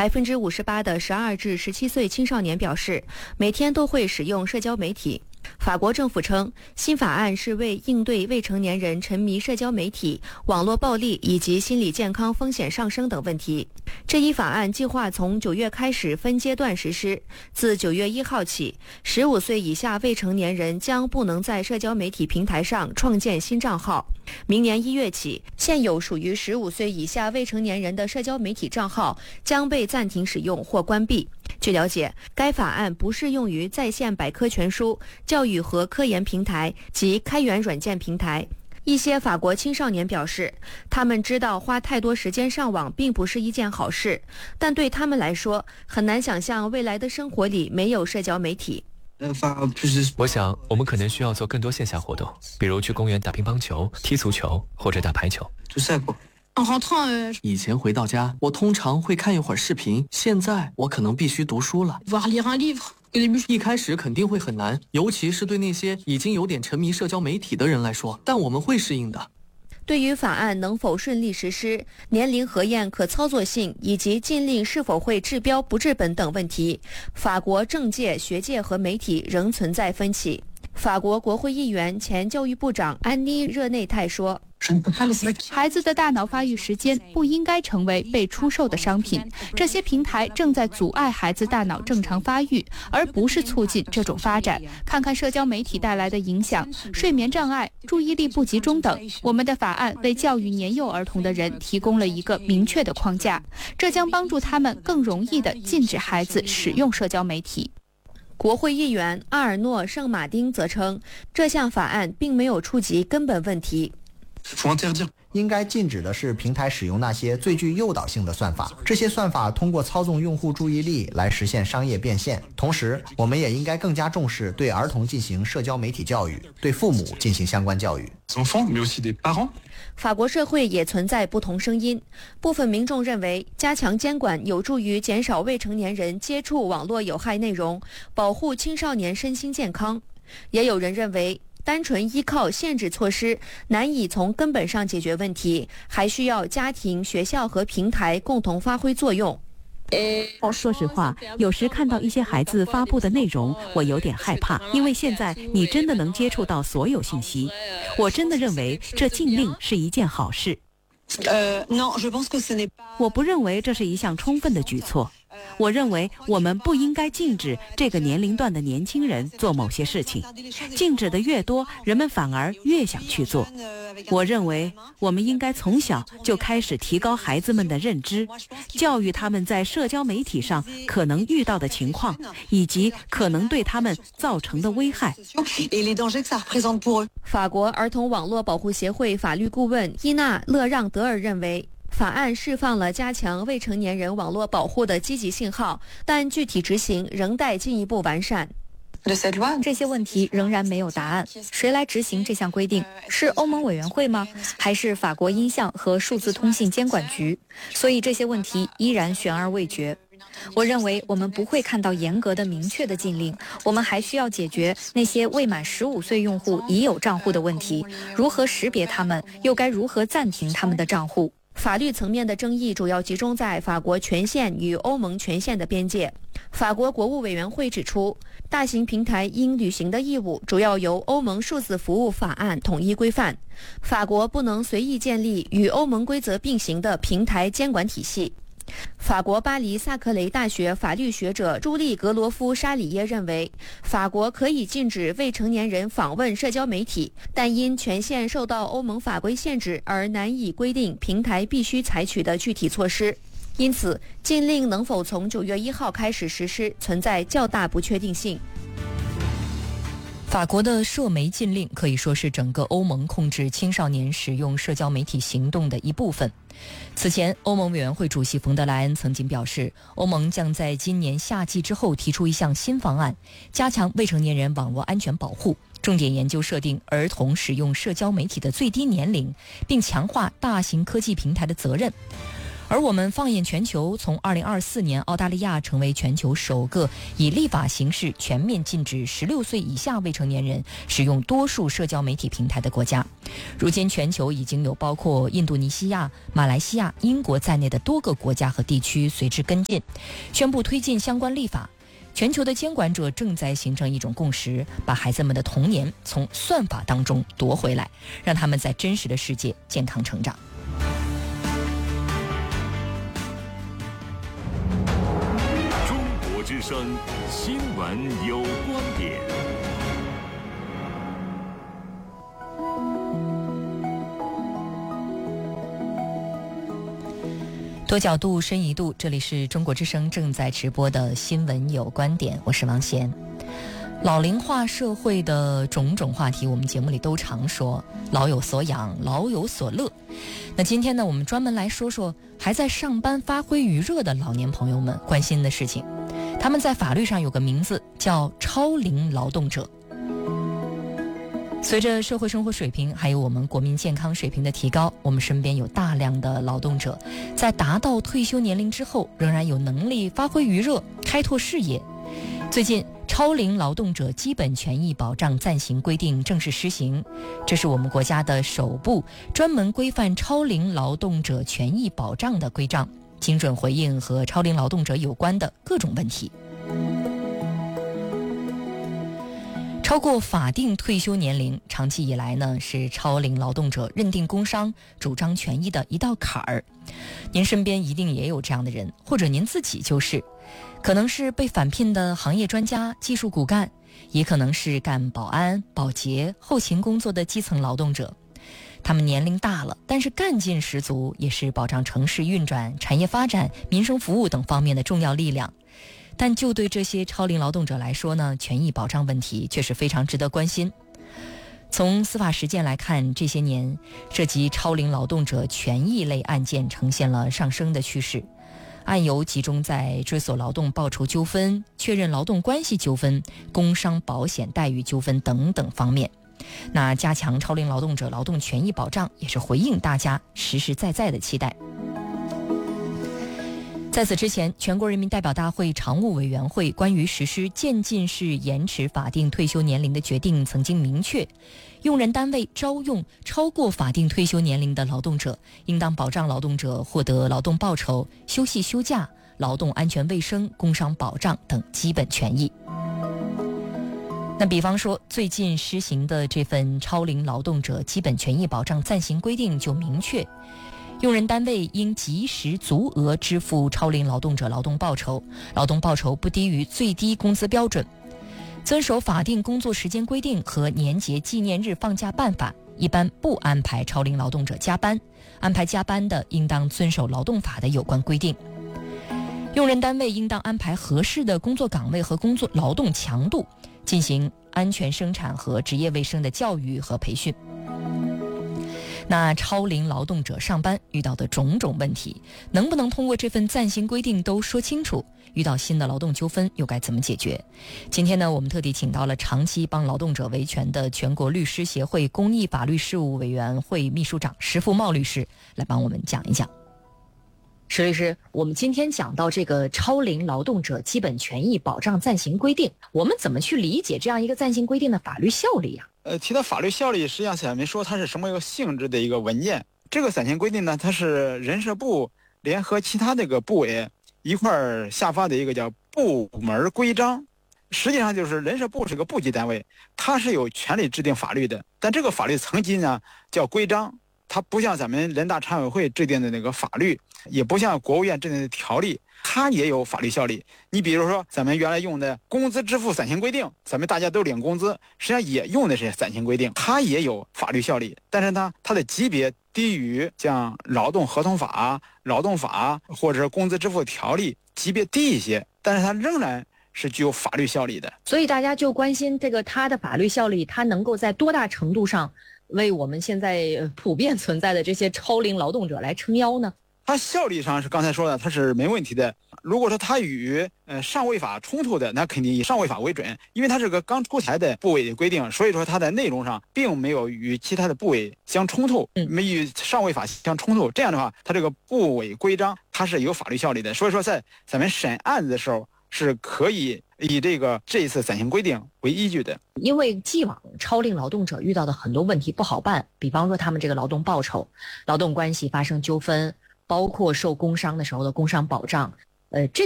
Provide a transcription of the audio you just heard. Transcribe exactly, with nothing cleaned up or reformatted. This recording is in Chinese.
百分之五十八的十二至十七岁青少年表示，每天都会使用社交媒体。法国政府称，新法案是为应对未成年人沉迷社交媒体、网络暴力以及心理健康风险上升等问题。这一法案计划从九月开始分阶段实施，自九月一号起，十五岁以下未成年人将不能在社交媒体平台上创建新账号。明年一月起，现有属于十五岁以下未成年人的社交媒体账号将被暂停使用或关闭。据了解，该法案不适用于在线百科全书、教育和科研平台及开源软件平台。一些法国青少年表示，他们知道花太多时间上网并不是一件好事，但对他们来说，很难想象未来的生活里没有社交媒体。 我想我们可能需要做更多线下活动，比如去公园打乒乓球、踢足球或者打排球。 以前回到家，我通常会看一会儿视频，现在我可能必须读书了。一开始肯定会很难，尤其是对那些已经有点沉迷社交媒体的人来说，但我们会适应的。 对于法案能否顺利实施、年龄核验可操作性以及禁令是否会治标不治本等问题，法国政界、学界和媒体仍存在分歧。法国国会议员、前教育部长安妮·热内泰说， 孩子的大脑发育时间不应该成为被出售的商品，这些平台正在阻碍孩子大脑正常发育，而不是促进这种发展。看看社交媒体带来的影响，睡眠障碍、注意力不集中等，我们的法案为教育年幼儿童的人提供了一个明确的框架，这将帮助他们更容易地禁止孩子使用社交媒体。 国会议员阿尔诺·圣马丁则称，这项法案并没有触及根本问题。 应该禁止的是平台使用那些最具诱导性的算法，这些算法通过操纵用户注意力来实现商业变现。同时，我们也应该更加重视对儿童进行社交媒体教育，对父母进行相关教育。 法国社会也存在不同声音，部分民众认为加强监管有助于减少未成年人接触网络有害内容，保护青少年身心健康。也有人认为单纯依靠限制措施难以从根本上解决问题，还需要家庭、学校和平台共同发挥作用。 说实话，有时看到一些孩子发布的内容，我有点害怕，因为现在你真的能接触到所有信息。我真的认为这禁令是一件好事。我不认为这是一项充分的举措。我认为我们不应该禁止这个年龄段的年轻人做某些事情，禁止的越多，人们反而越想去做。我认为我们应该从小就开始提高孩子们的认知，教育他们在社交媒体上可能遇到的情况，以及可能对他们造成的危害。 法国儿童网络保护协会法律顾问伊娜·勒让德尔认为，法案释放了加强未成年人网络保护的积极信号，但具体执行仍待进一步完善。 这些问题仍然没有答案。谁来执行这项规定？是欧盟委员会吗？还是法国音像和数字通信监管局？所以这些问题依然悬而未决。我认为我们不会看到严格的、明确的禁令，我们还需要解决那些未满十五岁用户已有账户的问题，如何识别他们，又该如何暂停他们的账户？ 法律层面的争议主要集中在法国权限与欧盟权限的边界。法国国务委员会指出，大型平台应履行的义务主要由欧盟数字服务法案统一规范，法国不能随意建立与欧盟规则并行的平台监管体系。法国巴黎萨克雷大学法律学者朱莉·格罗夫·沙里耶认为，法国可以禁止未成年人访问社交媒体，但因权限受到欧盟法规限制而难以规定平台必须采取的具体措施。因此，禁令能否从九月一号开始实施，存在较大不确定性。 法国的社媒禁令可以说是整个欧盟控制青少年使用社交媒体行动的一部分。此前，欧盟委员会主席冯德莱恩曾经表示，欧盟将在今年夏季之后提出一项新方案，加强未成年人网络安全保护，重点研究设定儿童使用社交媒体的最低年龄，并强化大型科技平台的责任。 而我们放眼全球，从二零二四年澳大利亚成为全球首个以立法形式全面禁止十六岁以下未成年人使用多数社交媒体平台的国家，如今全球已经有包括印度尼西亚、马来西亚、英国在内的多个国家和地区随之跟进，宣布推进相关立法。全球的监管者正在形成一种共识，把孩子们的童年从算法当中夺回来，让他们在真实的世界健康成长。 中国之声新闻有观点。 多角度深一度，这里是中国之声正在直播的新闻有观点，我是王贤。老龄化社会的种种话题，我们节目里都常说老有所养，老有所乐。那今天呢，我们专门来说说还在上班发挥余热的老年朋友们关心的事情。他们在法律上有个名字叫超龄劳动者。随着社会生活水平还有我们国民健康水平的提高，我们身边有大量的劳动者在达到退休年龄之后仍然有能力发挥余热，开拓事业。最近超龄劳动者基本权益保障暂行规定正式施行，这是我们国家的首部专门规范超龄劳动者权益保障的规章，精准回应和超龄劳动者有关的各种问题。超过法定退休年龄，长期以来呢是超龄劳动者认定工伤、主张权益的一道坎儿。您身边一定也有这样的人，或者您自己就是，可能是被返聘的行业专家、技术骨干，也可能是干保安、保洁、后勤工作的基层劳动者。他们年龄大了，但是干劲十足，也是保障城市运转、产业发展、民生服务等方面的重要力量。但就对这些超龄劳动者来说呢，权益保障问题却是非常值得关心。从司法实践来看，这些年涉及超龄劳动者权益类案件呈现了上升的趋势，案由集中在追索劳动报酬纠纷、确认劳动关系纠纷、工伤保险待遇纠纷等等方面。那加强超龄劳动者劳动权益保障，也是回应大家实实在在的期待。在此之前，全国人民代表大会常务委员会关于实施渐进式延迟法定退休年龄的决定曾经明确，用人单位招用超过法定退休年龄的劳动者，应当保障劳动者获得劳动报酬、休息休假、劳动安全卫生、工伤保障等基本权益。那比方说，最近施行的这份超龄劳动者基本权益保障暂行规定就明确，用人单位应及时足额支付超龄劳动者劳动报酬，劳动报酬不低于最低工资标准。遵守法定工作时间规定和年节纪念日放假办法，一般不安排超龄劳动者加班，安排加班的应当遵守劳动法的有关规定。用人单位应当安排合适的工作岗位和工作劳动强度，进行安全生产和职业卫生的教育和培训。那超龄劳动者上班遇到的种种问题，能不能通过这份暂行规定都说清楚？遇到新的劳动纠纷又该怎么解决？今天呢，我们特地请到了长期帮劳动者维权的全国律师协会公益法律事务委员会秘书长石富茂律师来帮我们讲一讲。石律师，我们今天讲到这个超龄劳动者基本权益保障暂行规定，我们怎么去理解这样一个暂行规定的法律效力啊？ 呃，提到法律效力，实际上咱们说它是什么一个性质的一个文件。这个暂行规定呢，它是人社部联合其他这个部委一块儿下发的一个叫部门规章。实际上就是人社部是个部级单位，它是有权利制定法律的，但这个法律层级呢叫规章，它不像咱们人大常委会制定的那个法律，也不像国务院制定的条例，它也有法律效力。你比如说咱们原来用的工资支付暂行规定，咱们大家都领工资，实际上也用的是暂行规定，它也有法律效力，但是呢它的级别低于像劳动合同法、劳动法或者是工资支付条例，级别低一些，但是它仍然是具有法律效力的。 所以大家就关心这个它的法律效力，它能够在多大程度上为我们现在普遍存在的这些超龄劳动者来撑腰呢？ 它效力上是刚才说的，它是没问题的。 如果说它与呃上位法冲突的，那肯定以上位法为准，因为它是个刚出台的部委的规定，所以说它在内容上并没有与其他的部委相冲突，没与上位法相冲突。这样的话，它这个部委规章它是有法律效力的，所以说在咱们审案子的时候是可以以这个这一次暂行规定为依据的。 因为既往超龄劳动者遇到的很多问题不好办，比方说他们这个劳动报酬、劳动关系发生纠纷，包括受工伤的时候的工伤保障，呃，这